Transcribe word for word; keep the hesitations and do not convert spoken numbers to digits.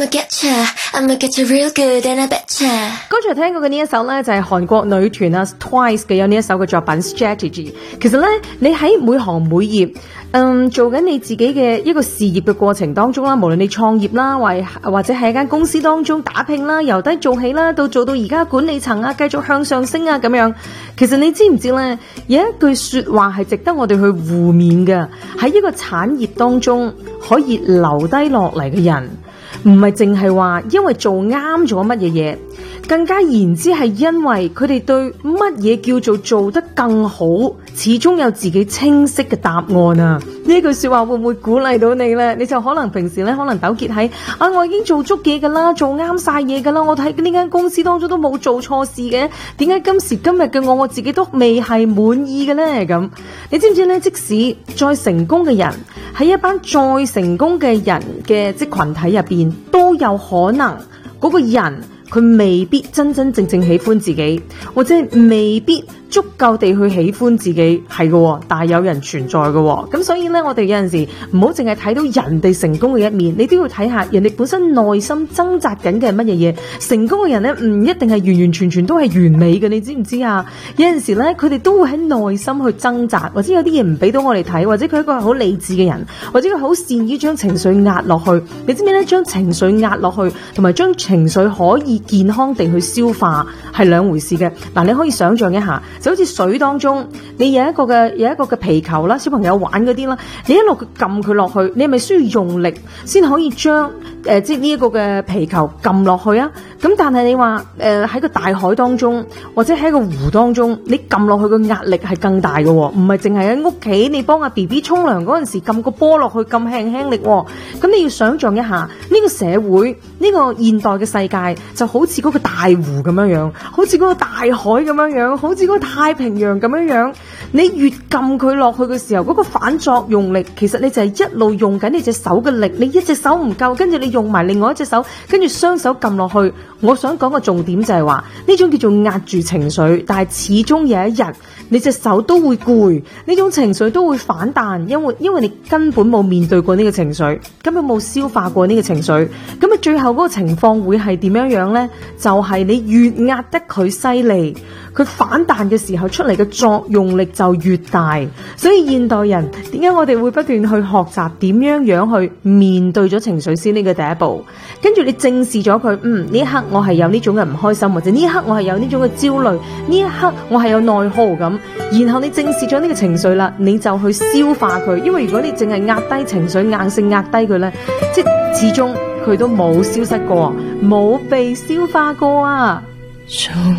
I'ma get ya, I'ma get ya real good and I bet ya。 剛才聽過嘅呢一首咧就係韓國女團啊 Twice 嘅有呢一首嘅作品 Strategy。其實咧你喺每行每業，嗯做緊你自己嘅一個事業嘅過程當中啦，無論你創業啦，或或者喺一間公司當中打拼啦，由低做起啦，到做到而家管理層啊，繼續向上升啊咁樣。其實你知唔知咧？有一句說話係值得我哋去互勉嘅，喺一個產業當中可以留低落嚟嘅人。唔係淨係話因為做啱咗乜嘢嘢，更加言之係因為佢哋對乜嘢叫做做得更好，始終有自己清晰嘅答案啊！呢句說話會唔會鼓勵到你呢？你就可能平時咧可能糾結喺啊，我已經做足嘢噶啦，做啱晒嘢噶啦，我喺呢間公司當中都冇做錯事嘅，點解今時今日嘅我我自己都未係滿意嘅呢？咁你知唔知呢？即使再成功嘅人喺一班再成功嘅人嘅即群體入邊，都有可能嗰個人佢未必真真正正喜歡自己，或者未必足夠地去喜歡自己，係嘅，大有人存在嘅。咁所以呢，我哋有陣時唔好淨係睇到人哋成功嘅一面，你都要睇下人哋本身內心掙扎緊嘅係乜嘢嘢。成功嘅人呢，唔一定係完完全全都係完美嘅，你知唔知啊？有陣時呢，佢哋都會喺內心去掙扎，或者有啲嘢唔俾到我哋睇，或者佢係一個好理智嘅人，或者佢好善於將情緒壓落去。你知唔知呢？將情緒壓落去，同埋將情緒可以健康地去消化係兩回事嘅。嗱，你可以想象一下。就好似水當中，你有一個嘅有一個嘅皮球啦，小朋友玩嗰啲啦，你一路佢撳佢落去，你係咪需要用力先可以將誒、呃、即係呢一個嘅皮球撳落去啊？咁但係你話誒喺個大海當中，或者喺個湖當中，你撳落去個壓力係更大嘅喎，唔係淨係喺屋企你幫阿 B B 沖涼嗰陣時撳個波落去咁輕輕力喎。咁你要想象一下，呢、這個社會呢、這個現代嘅世界就好似嗰個大湖咁樣樣，好似嗰個大海咁樣樣，好似嗰個太平洋咁樣樣。你越撳佢落去嘅時候，嗰、那個反作用力，其實你就係一路用緊你隻手嘅力，你一隻手唔夠，跟住你用埋另外一隻手，跟住雙手撳落去。我想講個重點就係話，呢種叫做壓住情緒，但係始終有一日你隻手都會攰，呢種情緒都會反彈，因為因為你根本冇面對過呢個情緒，根本冇消化過呢個情緒，咁啊最後嗰個情況會係點樣樣呢？就係、是、你越壓得佢犀利，佢反彈嘅時候出嚟嘅作用力就越大。所以現代人點解我哋會不斷去學習點樣樣去面對咗情緒先，呢個第一步，跟住你正視咗佢，嗯呢一刻我係有呢種嘅唔開心，或者呢一刻我係有呢種嘅焦慮，呢一刻我係有內耗咁，然後你正視咗呢個情緒啦，你就去消化佢。因為如果你淨係壓低情緒，硬性壓低佢呢，即係始終佢都冇消失過，冇被消化過啊。 從